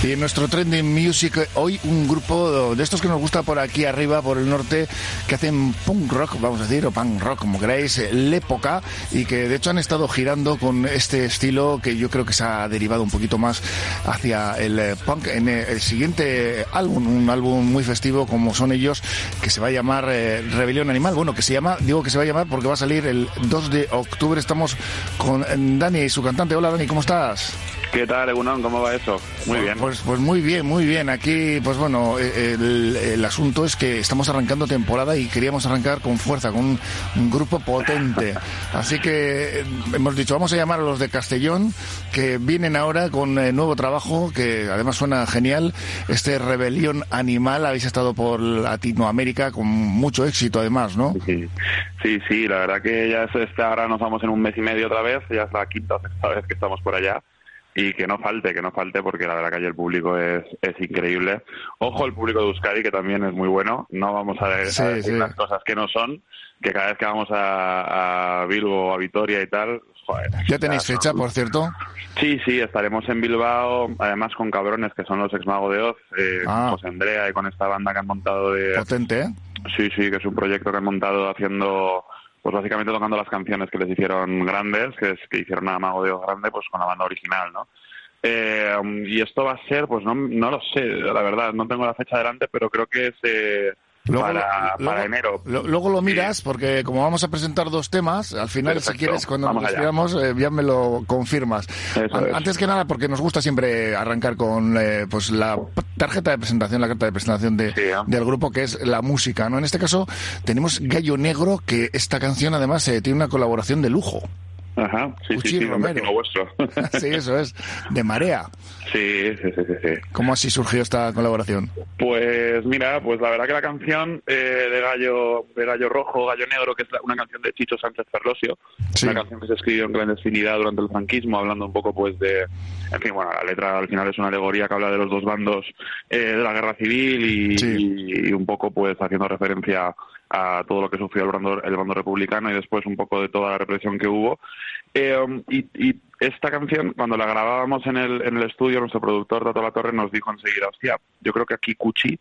Y en nuestro Trending Music, hoy un grupo de estos que nos gusta por aquí arriba, por el norte, que hacen punk rock, vamos a decir, o punk rock, como queráis, L'Época, y que de hecho han estado girando con este estilo que yo creo que se ha derivado un poquito más hacia el punk en el siguiente álbum, un álbum muy festivo como son ellos, que se va a llamar Rebelión Animal. Bueno, que se llama, digo que se va a llamar porque va a salir el 2 de octubre. Estamos con Dani y su cantante. Hola Dani, ¿cómo estás? ¿Qué tal, Egunon? ¿Cómo va eso? Muy bien. Pues muy bien, muy bien. Aquí, pues bueno, el asunto es que estamos arrancando temporada y queríamos arrancar con fuerza, con un grupo potente. Así que hemos dicho, vamos a llamar a los de Castellón, que vienen ahora con nuevo trabajo, que además suena genial. Rebelión Animal, habéis estado por Latinoamérica con mucho éxito además, ¿no? Sí, la verdad que ya ahora nos vamos en un mes y medio otra vez, ya es la quinta o sexta vez que estamos por allá. Y que no falte, porque la verdad que allí el público es increíble. Ojo el público de Euskadi, que también es muy bueno. No vamos a decir las cosas que no son, que cada vez que vamos a Bilbo o a Vitoria y tal, joder. ¿Ya tenéis fecha, por cierto? Sí, estaremos en Bilbao, además con cabrones que son los ex Mago de Oz, José Andrea, y con esta banda que han montado de... Potente, ¿eh? Sí, que es un proyecto que han montado haciendo... Pues básicamente tocando las canciones que les hicieron grandes, que hicieron a Mago de Oz grande, pues con la banda original, ¿no? Y esto va a ser, pues no lo sé, la verdad, no tengo la fecha delante, pero creo que es para enero. Luego lo miras, porque como vamos a presentar dos temas, al final, perfecto, si quieres, cuando vamos nos despidamos, ya me lo confirmas. Antes que nada, porque nos gusta siempre arrancar con pues la tarjeta de presentación, la carta de presentación del grupo, que es la música, ¿no? En este caso tenemos Gallo Negro, que esta canción además tiene una colaboración de lujo. Ajá, sí, Romero. Vuestro. Sí, eso es, de Marea. Sí. ¿Cómo así surgió esta colaboración? Pues mira, pues la verdad que la canción de Gallo Rojo, Gallo Negro, que es una canción de Chicho Sánchez Ferlosio, una canción que se escribió en clandestinidad durante el franquismo, hablando un poco pues de... En fin, bueno, la letra al final es una alegoría que habla de los dos bandos de la guerra civil y un poco pues haciendo referencia a todo lo que sufrió el bando republicano y después un poco de toda la represión que hubo. Y esta canción, cuando la grabábamos en el estudio, nuestro productor, Tato Latorre, nos dijo enseguida, hostia, yo creo que aquí Cuchi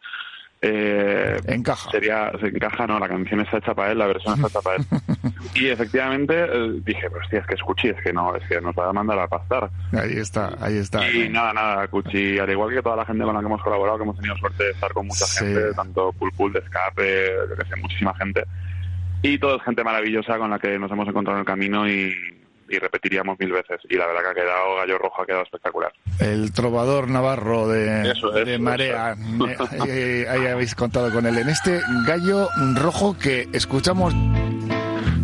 encaja. Se encaja, no, la canción está hecha para él, la versión está hecha para él. Y efectivamente dije, pero hostia, es que es Cuchi, es que nos va a mandar a pastar. Ahí está. Y nada, Cuchi, al igual que toda la gente con la que hemos colaborado, que hemos tenido suerte de estar con mucha gente, tanto Pulpul de Escape, yo que sé, muchísima gente. Y todo es gente maravillosa con la que nos hemos encontrado en el camino y repetiríamos 1000 veces. Y la verdad que ha quedado, Gallo Rojo ha quedado espectacular. El trovador navarro de Marea. Ahí habéis contado con él. En este Gallo Rojo que escuchamos